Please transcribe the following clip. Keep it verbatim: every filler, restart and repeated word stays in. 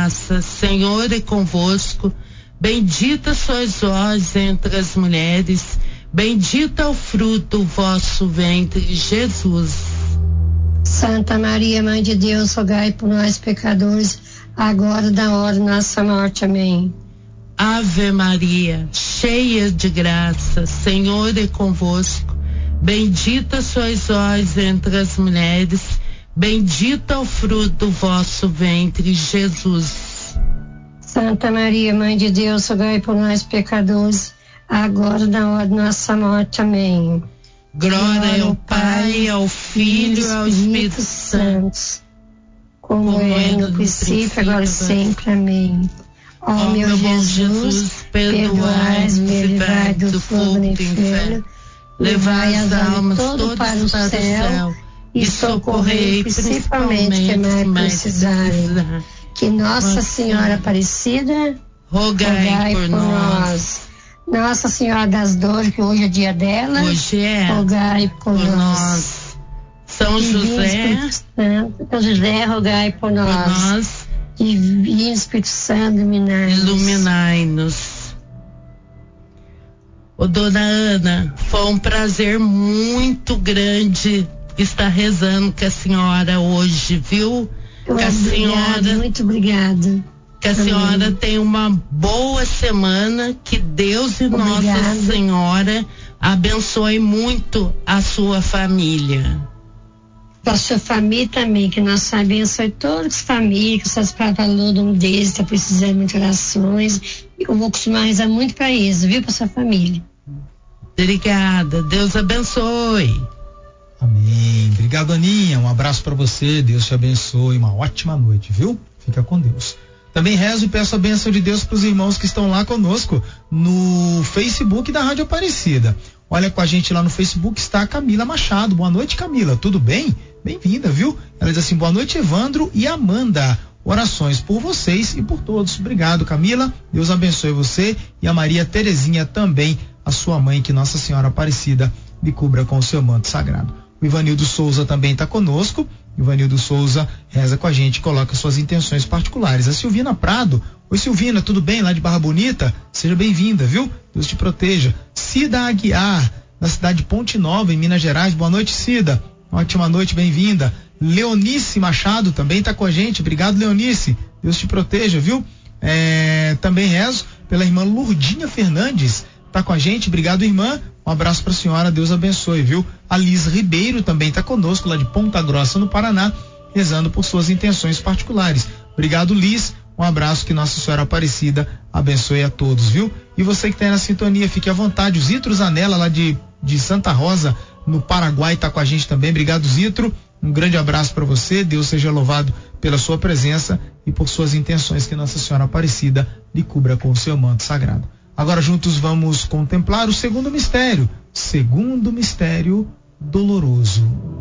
graça, Senhor é convosco. Bendita sois vós entre as mulheres, bendito é o fruto do vosso ventre, Jesus. Santa Maria, Mãe de Deus, rogai por nós, pecadores, agora e na hora de nossa morte. Amém. Ave Maria, cheia de graça, Senhor é convosco. Bendita sois vós entre as mulheres, bendito é o fruto do vosso ventre, Jesus. Santa Maria, Mãe de Deus, rogai por nós, pecadores, agora e na hora de nossa morte. Amém. Glória ao Pai, ao Filho e ao Espírito Santo, como é no princípio, agora e sempre. Amém. Ó meu Jesus, perdoai-nos e livrai do fogo do inferno, levai as almas todas para o céu e socorrei principalmente quem mais precisarem. Que Nossa Senhora Aparecida rogai, rogai por, por nós. nós. Nossa Senhora das Dores, que hoje é dia dela, hoje é, rogai por, por nós. nós. São José, Santo, São José, rogai por nós. Por nós. Divino Espírito Santo, iluminai-nos. Iluminai-nos. Ô, dona Ana, foi um prazer muito grande estar rezando com a senhora hoje, viu? Eu que a obrigada, senhora, muito obrigada. Que a senhora Amém. Tenha uma boa semana, que Deus e obrigada. Nossa Senhora abençoe muito a sua família. A sua família também, que Nossa abençoe todas as famílias, que essas palavras um deles está precisando de orações, e eu vou costumar rezar muito para eles, viu, para sua família. Obrigada, Deus abençoe. Amém. Obrigado, Aninha. Um abraço para você. Deus te abençoe. Uma ótima noite, viu? Fica com Deus. Também rezo e peço a bênção de Deus para os irmãos que estão lá conosco no Facebook da Rádio Aparecida. Olha, com a gente lá no Facebook está a Camila Machado. Boa noite, Camila. Tudo bem? Bem-vinda, viu? Ela diz assim: boa noite, Evandro e Amanda. Orações por vocês e por todos. Obrigado, Camila. Deus abençoe você e a Maria Terezinha também, a sua mãe, que Nossa Senhora Aparecida lhe cubra com o seu manto sagrado. O Ivanildo Souza também está conosco. Ivanildo Souza reza com a gente, coloca suas intenções particulares. A Silvina Prado. Oi, Silvina, tudo bem? Lá de Barra Bonita? Seja bem-vinda, viu? Deus te proteja. Cida Aguiar, da cidade de Ponte Nova, em Minas Gerais. Boa noite, Cida. Ótima noite, bem-vinda. Leonice Machado também está com a gente. Obrigado, Leonice. Deus te proteja, viu? É, também rezo pela irmã Lourdinha Fernandes. Tá com a gente, obrigado, irmã. Um abraço para a senhora, Deus abençoe, viu? A Liz Ribeiro também está conosco, lá de Ponta Grossa, no Paraná, rezando por suas intenções particulares. Obrigado, Liz. Um abraço, que Nossa Senhora Aparecida abençoe a todos, viu? E você que está aí na sintonia, fique à vontade. O Zitro Zanella, lá de, de Santa Rosa, no Paraguai, está com a gente também. Obrigado, Zitro. Um grande abraço para você. Deus seja louvado pela sua presença e por suas intenções, que Nossa Senhora Aparecida lhe cubra com o seu manto sagrado. Agora juntos vamos contemplar o segundo mistério, segundo mistério doloroso.